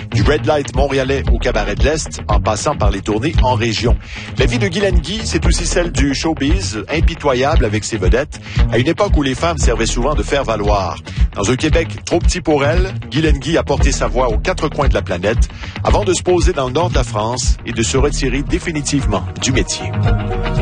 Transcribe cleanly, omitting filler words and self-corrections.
Du Red Light montréalais au Cabaret de l'Est, en passant par les tournées en région. La vie de Guylaine Guy, c'est aussi celle du showbiz, impitoyable avec ses vedettes, à une époque où les femmes servaient souvent de faire valoir. Dans un Québec trop petit pour elle, Guylaine Guy a porté sa voix aux quatre coins de la planète avant de se poser dans le nord de la France et de se retirer définitivement du métier.